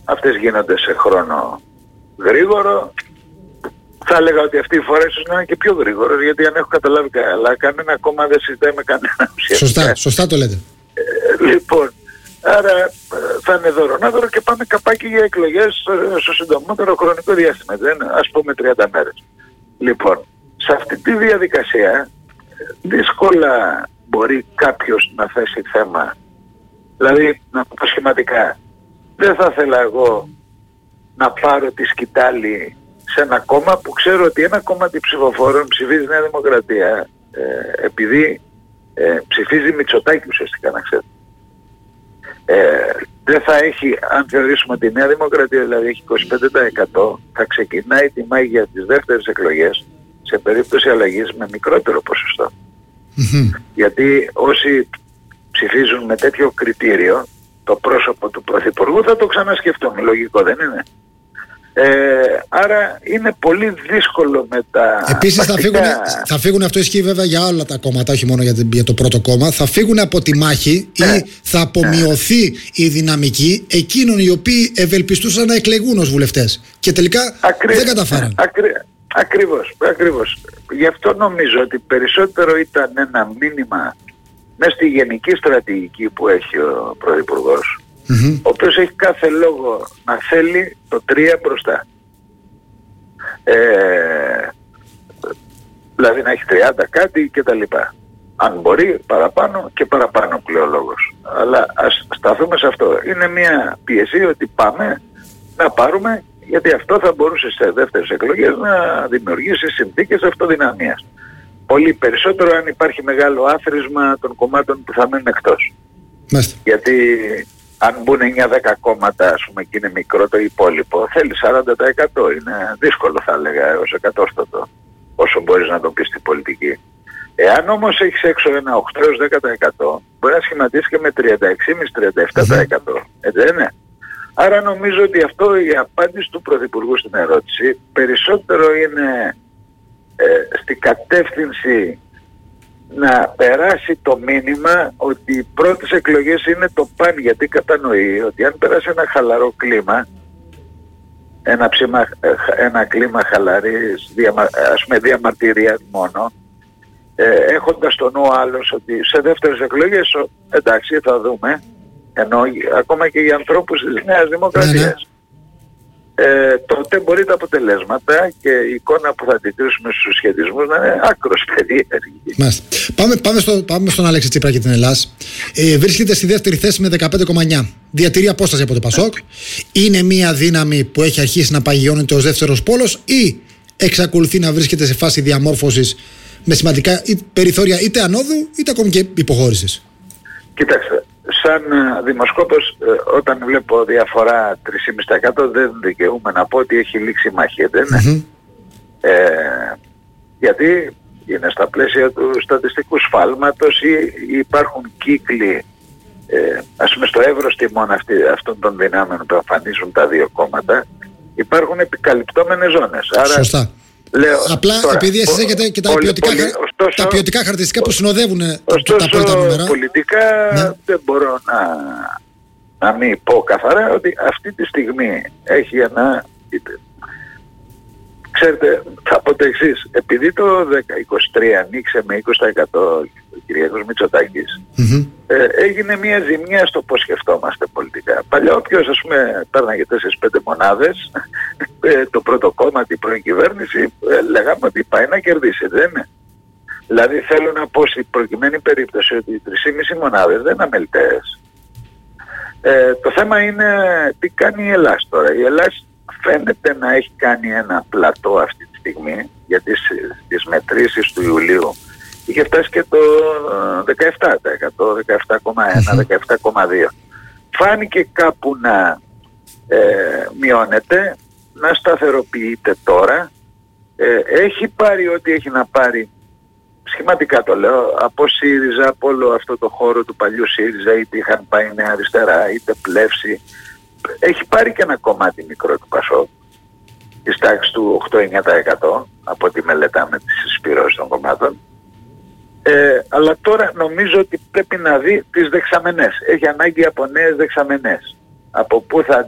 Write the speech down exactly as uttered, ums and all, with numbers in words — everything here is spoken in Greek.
αυτές γίνονται σε χρόνο γρήγορο. Θα έλεγα ότι αυτή η φορά ίσως να είναι και πιο γρήγορο, γιατί αν έχω καταλάβει καλά, κανένα κόμμα δεν συζητάει με κανένα ουσιαστικά. Σωστά, σωστά το λέτε. Ε, λοιπόν, άρα θα είναι δωρονάδωρο και πάμε καπάκι για εκλογές στο συντομότερο χρονικό διάστημα. Δεν, ας πούμε τριάντα μέρες. Λοιπόν, σε αυτή τη διαδικασία δύσκολα μπορεί κάποιος να θέσει θέμα. Δηλαδή, να πω σχηματικά, δεν θα ήθελα εγώ να πάρω τη σκητάλη σε ένα κόμμα που ξέρω ότι ένα κόμματι ψηφοφόρων ψηφίζει Νέα Δημοκρατία ε, επειδή ε, ψηφίζει Μητσοτάκη ουσιαστικά, να ξέρετε. Ε, δεν θα έχει, αν θεωρήσουμε ότι η Νέα Δημοκρατία δηλαδή έχει είκοσι πέντε τοις εκατό, θα ξεκινάει τη μάχη για τις δεύτερες εκλογές σε περίπτωση αλλαγής με μικρότερο ποσοστό. Mm-hmm. Γιατί όσοι ψηφίζουν με τέτοιο κριτήριο το πρόσωπο του Πρωθυπουργού θα το ξανασκεφτούν. Λογικό δεν είναι? Ε, άρα είναι πολύ δύσκολο με τα... Επίσης θα φύγουν, θα φύγουν, αυτό ισχύει βέβαια για όλα τα κόμματα, όχι μόνο για, για το πρώτο κόμμα, θα φύγουν από τη μάχη ναι. ή θα απομειωθεί ναι. η δυναμική εκείνων οι οποίοι ευελπιστούσαν να εκλεγούν ως βουλευτές και τελικά Ακρι... δεν καταφέραν. Ακρι... Ακριβώς, ακριβώς. Γι' αυτό νομίζω ότι περισσότερο ήταν ένα μήνυμα μέσα στη γενική στρατηγική που έχει ο Πρωθυπουργός, mm-hmm. ο οποίος έχει κάθε λόγο να θέλει το τρία μπροστά. Ε, δηλαδή να έχει τριάντα κάτι και τα λοιπά. Αν μπορεί παραπάνω και παραπάνω πλέον λόγος. Αλλά ας σταθούμε σε αυτό. Είναι μια πίεση ότι πάμε να πάρουμε, γιατί αυτό θα μπορούσε σε δεύτερες εκλογές να δημιουργήσει συνθήκες αυτοδυναμίας. Πολύ περισσότερο αν υπάρχει μεγάλο άθροισμα των κομμάτων που θα μένουν εκτός. Μάλιστα. Γιατί αν μπουν εννιά δέκα κόμματα, ας πούμε, και είναι μικρό το υπόλοιπο, θέλει σαράντα τοις εκατό. Είναι δύσκολο, θα έλεγα, έως εκατόστοτο, όσο μπορείς να το πεις στην πολιτική. Εάν όμως έχεις έξω ένα οκτώ έως δέκα τοις εκατό, μπορεί να σχηματίσει και με τριάντα έξι κόμμα πέντε με τριάντα επτά τοις εκατό. Έτσι δεν είναι? Άρα νομίζω ότι αυτό, η απάντηση του Πρωθυπουργού στην ερώτηση, περισσότερο είναι ε, στην κατεύθυνση να περάσει το μήνυμα ότι οι πρώτες εκλογές είναι το παν, γιατί κατανοεί ότι αν περάσει ένα χαλαρό κλίμα, ένα, ψήμα, ένα κλίμα χαλαρής, διαμα, ας πούμε διαμαρτυρία μόνο, ε, έχοντας το νου άλλος ότι σε δεύτερες εκλογές εντάξει θα δούμε, ενώ ακόμα και για ανθρώπους της Νέας Δημοκρατίας. Ε, τότε μπορεί τα αποτελέσματα και η εικόνα που θα αντικρίσουμε στους σχετισμούς να είναι άκρως περίεργη. Πάμε, πάμε, στο, πάμε στον Αλέξη Τσίπρα και την Ελλάς. Ε, βρίσκεται στη δεύτερη θέση με δεκαπέντε κόμμα εννιά. Διατηρεί απόσταση από το Πασόκ. Είναι μια δύναμη που έχει αρχίσει να παγιώνεται ως δεύτερος πόλος ή εξακολουθεί να βρίσκεται σε φάση διαμόρφωσης με σημαντικά περιθώρια είτε ανόδου είτε ακόμη και υποχώρησης? Κοιτάξτε, σαν δημοσκόπος όταν βλέπω διαφορά τρία κόμμα πέντε τοις εκατό δεν δικαιούμαι να πω ότι έχει λήξει η μάχη, δεν είναι? Mm-hmm. Ε, γιατί είναι στα πλαίσια του στατιστικού σφάλματος ή υπάρχουν κύκλοι, ε, ας πούμε στο εύρος τιμών αυτή, αυτών των δυνάμεων που εμφανίζουν τα δύο κόμματα, υπάρχουν επικαλυπτόμενες ζώνες. Άρα, σωστά. Λέω, Απλά τώρα, επειδή εσείς έχετε και τα, ποιοτικά, πολύ, ωστόσο, τα ποιοτικά χαρακτηριστικά που συνοδεύουν ωστόσο, τα πρώτα νούμερα. Πολιτικά ναι. δεν μπορώ να, να μην πω καθαρά ότι αυτή τη στιγμή έχει ένα... Ξέρετε, θα πω το εξής. Επειδή το δύο χιλιάδες είκοσι τρία ανοίξε με είκοσι τοις εκατό ο Κυριάκος Μητσοτάκης, mm-hmm. ε, έγινε μια ζημιά στο πώς σκεφτόμαστε πολιτικά. Παλιά όποιος, ας πούμε, πέρναγε τέσσερις πέντε μονάδες, ε, το πρώτο κόμμα, την πρώην κυβέρνηση, ε, λέγαμε ότι πάει να κερδίσει, δεν είναι? Δηλαδή θέλω να πω στην προκειμένη περίπτωση ότι οι τρεις και μισή μονάδες δεν είναι αμεληταίες. Ε, το θέμα είναι τι κάνει η Ελλάς τώρα. Η Ελλάς φαίνεται να έχει κάνει ένα πλατό αυτή τη στιγμή, γιατί στις μετρήσεις του Ιουλίου είχε φτάσει και το δεκαεπτά τοις εκατό, δεκαεπτά κόμμα ένα, δεκαεπτά κόμμα δύο. Φάνηκε κάπου να ε, μειώνεται, να σταθεροποιείται τώρα. Ε, έχει πάρει ό,τι έχει να πάρει, σχηματικά το λέω, από ΣΥΡΙΖΑ, από όλο αυτό το χώρο του παλιού ΣΥΡΙΖΑ, είτε είχαν πάει Νέα Αριστερά, είτε πλεύσει. Έχει πάρει και ένα κομμάτι μικρό του Πασόκ, της τάξης του οκτώ με εννιά τοις εκατό, από ό,τι μελετάμε τις συσπυρώσεις των κομμάτων. Ε, αλλά τώρα νομίζω ότι πρέπει να δει τις δεξαμενές. Έχει ανάγκη από νέες δεξαμενές. Από πού θα